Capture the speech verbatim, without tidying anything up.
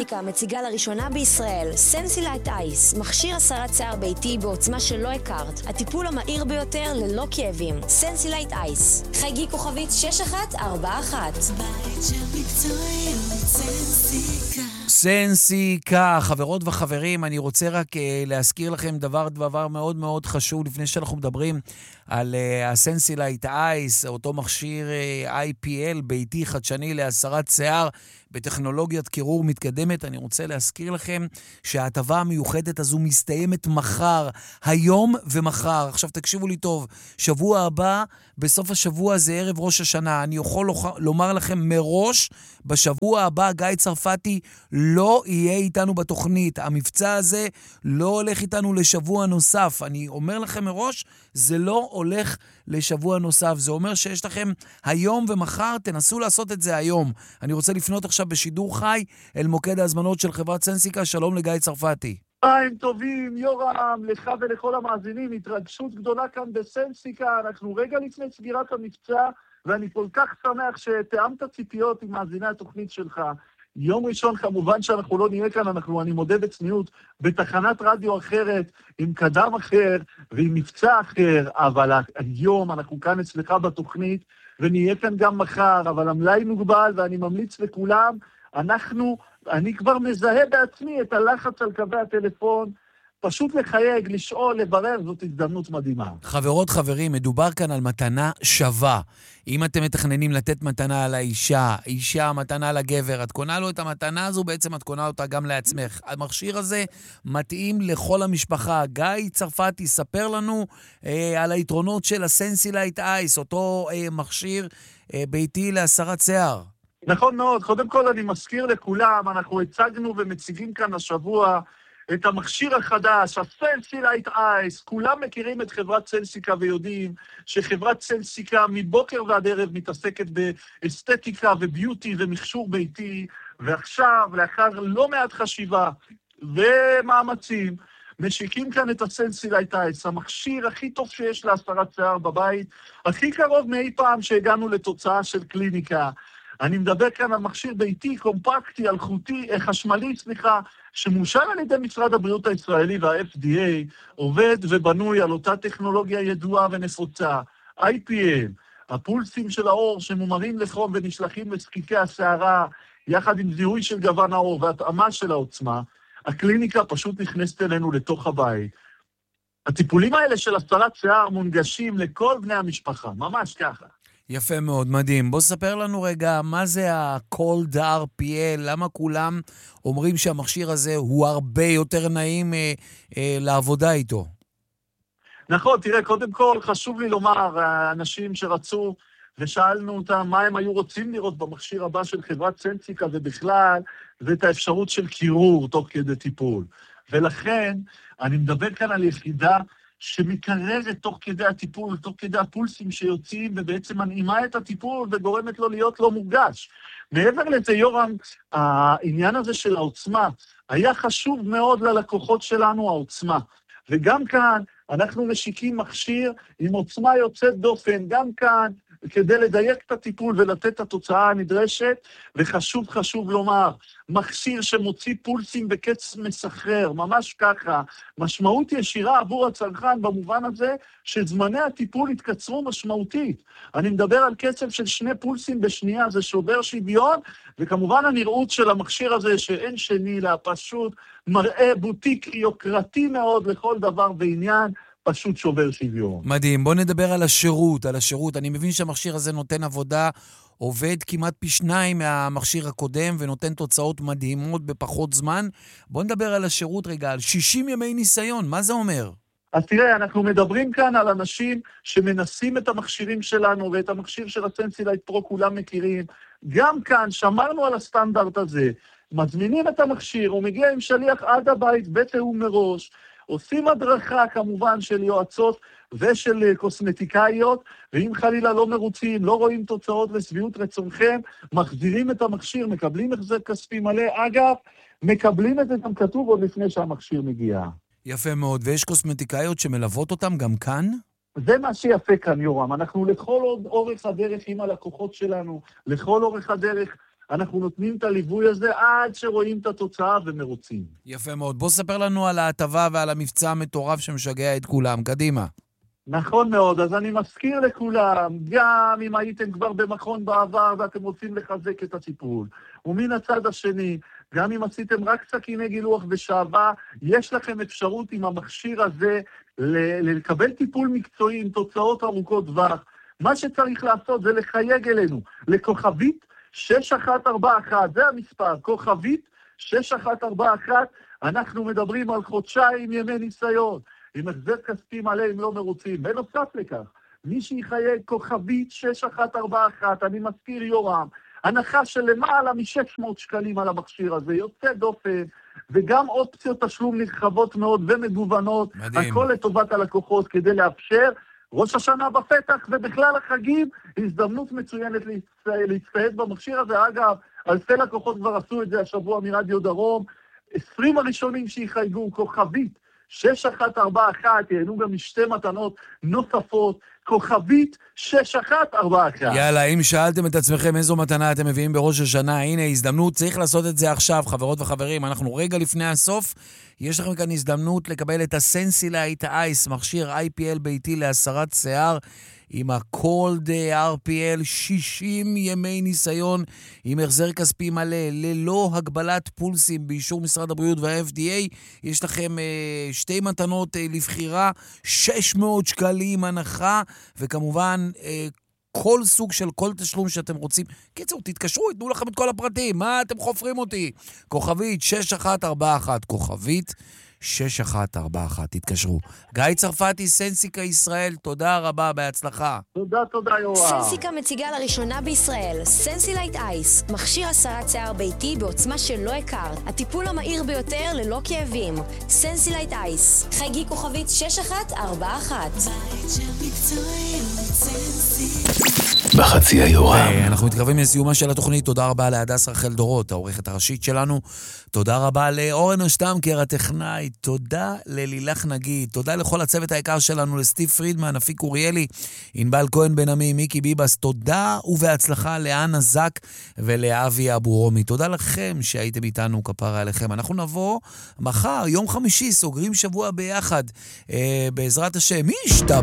סנסיקה מציגה לראשונה בישראל סנסילייט אייס, מכשיר הסרת שיער ביתי בעוצמה שלא הכרת, הטיפול המהיר ביותר ללא כאבים. סנסילייט אייס, חייגי כוכבית שש אחת ארבע אחת. בית של מקצועיות, סנסיקה. סנסיקה, חברות וחברים, אני רוצה רק uh, להזכיר לכם דבר דבר מאוד מאוד חשוב לפני שאנחנו מדברים על uh, הסנסילייט אייס, אותו מכשיר uh, איי פי אל ביתי חדשני להסרת שיער בטכנולוגיית קירור מתקדמת. אני רוצה להזכיר לכם שההטבה המיוחדת הזו מסתיימת מחר, היום ומחר. עכשיו תקשיבו לי טוב, שבוע הבא, בסוף השבוע זה ערב ראש השנה. אני יכול לומר לכם מראש, בשבוע הבא גיא צרפתי לא יהיה איתנו בתוכנית. המבצע הזה לא הולך איתנו לשבוע נוסף. אני אומר לכם מראש, זה לא הולך לשבוע נוסף. זה אומר שיש לכם היום ומחר, תנסו לעשות את זה היום. אני רוצה לפנות עכשיו בשידור חי אל מוקד ההזמנות של חברת סנסיקה. שלום לגיא צרפתי. חיים טובים, יורם, לך ולכל המאזינים, התרגשות גדולה כאן בסנסיקה. אנחנו רגע לפני סגירת המבצע, ואני כל כך שמח שתאמת ציפיות עם מאזיני התוכנית שלך. יום ראשון כמובן שאנחנו לא נהיה כאן, אנחנו, אני מודה בצניעות, בתחנת רדיו אחרת, עם קדם אחר ועם מבצע אחר, אבל היום אנחנו כאן אצלך בתוכנית, ונהיה כאן גם מחר, אבל המלאי מוגבל, ואני ממליץ לכולם, אנחנו, אני כבר מזהה בעצמי את הלחץ על קווי הטלפון, פשוט לחייג, לשאול, לברר, זאת הזדמנות מדהימה. חברות, חברים, מדובר כאן על מתנה שווה. אם אתם מתכננים לתת מתנה על האישה, אישה מתנה לגבר, את קונה לו את המתנה הזו, בעצם את קונה אותה גם לעצמך. המכשיר הזה מתאים לכל המשפחה. גיא צרפתי, ספר לנו אה, על היתרונות של הסנסילייט אייס, אותו אה, מכשיר אה, ביתי להסרת שיער. נכון מאוד. קודם כל אני מזכיר לכולם, אנחנו הצגנו ומציגים כאן השבוע את המכשיר החדש, הסנסילייט אייס. כולם מכירים את חברת סנסיקה ויודעים שחברת סנסיקה מבוקר ועד ערב מתעסקת באסתטיקה וביוטי ומכשור ביתי, ועכשיו, לאחר לא מעט חשיבה ומאמצים, משיקים כאן את הסנסילייט אייס, המכשיר הכי טוב שיש להסרת שיער בבית, הכי קרוב מאי פעם שהגענו לתוצאה של קליניקה. אני מדבר כאן על מכשיר ביתי, קומפקטי, אלחוטי, חשמלי, סליחה, שמאושר על ידי משרד הבריאות הישראלי וה-אף די איי, עובד ובנוי על אותה טכנולוגיה ידועה ונפוצה, איי פי אל, הפולסים של האור שמומרים לחום ונשלחים לזקיקי השערה, יחד עם זיהוי של גוון האור והתאמה של העוצמה, הקליניקה פשוט נכנסת אלינו לתוך הבית. הטיפולים האלה של הסרת שיער מונגשים לכל בני המשפחה, ממש ככה. יפה מאוד, מדהים. בוא ספר לנו רגע, מה זה ה-Cold אר פי אל? למה כולם אומרים שהמכשיר הזה הוא הרבה יותר נעים אה, אה, לעבודה איתו? נכון, תראה, קודם כל חשוב לי לומר, האנשים שרצו ושאלנו אותם מה הם היו רוצים לראות במכשיר הבא של חברת סנסיקה, ובכלל, זה את האפשרות של קירור תוך כדי טיפול. ולכן, אני מדבר כאן על יחידה שמקררת תוך כדי הטיפול, תוך כדי הפולסים שיוצאים, ובעצם מנעימה את הטיפול וגורמת לו להיות לא מורגש. מעבר לזה, יורם, העניין הזה של העוצמה, היה חשוב מאוד ללקוחות שלנו, העוצמה. וגם כאן, אנחנו משיקים מכשיר עם עוצמה יוצאת דופן, גם כאן, כדי לדייק את הטיפול ולתת את התוצאה הנדרשת, וחשוב חשוב לומר, מכשיר שמוציא פולסים בקץ מסחרר, ממש ככה, משמעות ישירה עבור הצרכן במובן הזה שזמני הטיפול התקצרו משמעותית. אני מדבר על קצב של שני פולסים בשנייה, זה שובר שוויון, וכמובן הנראות של המכשיר הזה שאין שני לה, פשוט מראה בוטיקי יוקרתי מאוד לכל דבר ועניין, פשוט שובר שוויון. מדהים, בוא נדבר על השירות, על השירות. אני מבין שהמכשיר הזה נותן עבודה, עובד כמעט פי שניים מהמכשיר הקודם, ונותן תוצאות מדהימות בפחות זמן. בוא נדבר על השירות רגע, על שישים ימי ניסיון, מה זה אומר? אז תראה, אנחנו מדברים כאן על אנשים שמנסים את המכשירים שלנו, ואת המכשיר של הסנסילייט פרו כולם מכירים. גם כאן שמרנו על הסטנדרט הזה, מזמינים את המכשיר, הוא מגיע עם שליח עד הבית בתיאום מראש, עושים הדרכה כמובן של יועצות ושל קוסמטיקאיות, ואם חלילה לא מרוצים, לא רואים תוצאות וסביעות רצונכם, מחזירים את המכשיר, מקבלים החזר כספי מלא. אגב, מקבלים את זה גם כתוב עוד לפני שהמכשיר מגיע. יפה מאוד, ויש קוסמטיקאיות שמלוות אותם גם כאן? זה מה שיפה כאן, יורם. אנחנו לכל אורך הדרך עם הלקוחות שלנו, לכל אורך הדרך אנחנו נותנים את הליווי הזה עד שרואים את התוצאה ומרוצים. יפה מאוד. בוא ספר לנו על ההטבה ועל המבצע המטורף שמשגע את כולם. קדימה. נכון מאוד, אז אני מזכיר לכולם, גם אם הייתם כבר במכון בעבר ואתם רוצים לחזק את הטיפול, ומן הצד השני, גם אם עשיתם רק סכיני גילוח ושעבה, יש לכם אפשרות עם המכשיר הזה לקבל טיפול מקצועי עם תוצאות ארוכות טווח. מה שצריך לעשות זה לחייג אלינו, לכוכבית שש אחת ארבע אחת, זה המספר, כוכבית שש אחת ארבע אחת, אנחנו מדברים על חודשיים ימי ניסיון. עם החזר כספי מלא אם לא מרוצים. בנוסף לכך, מי שיחייג כוכבית שש אחת ארבע אחת, אני מזכיר יורם, הנחה של למעלה מ-שש מאות שקלים על המכשיר הזה, יוצא דופן, וגם אופציות תשלום נרחבות מאוד ומגוונות, מדהים. הכל לטובת הלקוחות כדי לאפשר. ראש השנה בפתח ובכלל החגים, הזדמנות מצוינת להצטייד במכשיר הזה. אגב, אלפי לקוחות כבר עשו את זה השבוע מרדיו דרום, עשרים הראשונים שיחייגו כוכבית שש אחת ארבע אחת, יהנו גם משתי מתנות נוספות, כוכבית שש אחת ארבע אחת. יאללה, אם שאלתם את עצמכם איזו מתנה אתם מביאים בראש השנה, הנה הזדמנות, צריך לעשות את זה עכשיו, חברות וחברים. אנחנו רגע לפני הסוף, יש לכם כאן הזדמנות לקבל את הסנסילייט אייס, מכשיר איי פי אל ביתי להסרת שיער, עם ה-Cold אר פי אל, שישים ימי ניסיון, עם החזר כספי מלא, ללא הגבלת פולסים, באישור משרד הבריאות וה-אף די איי, יש לכם אה, שתי מתנות אה, לבחירה, שש מאות שקלים הנחה, וכמובן אה, כל סוג של כל תשלום שאתם רוצים. קיצור, תתקשרו, יתנו לכם את כל הפרטים, מה אתם חופרים אותי? כוכבית שש אחת ארבע אחת, כוכבית שש אחת ארבע אחת, תתקשרו. גיא צרפתי, סנסיקה ישראל, תודה רבה, בהצלחה. תודה, תודה יואב. סנסיקה מציגה לראשונה בישראל, סנסילייט אייס, מכשיר הסרת שיער ביתי בעוצמה שלא הכרת, הטיפול המהיר ביותר ללא כאבים. סנסילייט אייס, חייגי כוכבית שש אחת ארבע אחת. בחצי היורם. אנחנו מתקרבים לסיומה של התוכנית. תודה רבה להדס רחל דורות, העורכת הראשית שלנו. תודה רבה לאורן השטמקר, הטכנאי. תודה ללילך נגיד. תודה לכל הצוות היקר שלנו, לסטיב פרידמן, אפיק אוריאלי, ענבל כהן בן עמי, מיקי ביבס. תודה ובהצלחה לאנה זק ולאבי אבו רומי. תודה לכם שהייתם איתנו, כפרה עליכם. אנחנו נבוא מחר, יום חמישי, סוגרים שבוע ביחד. אה, בעזרת השם, מי ישתה?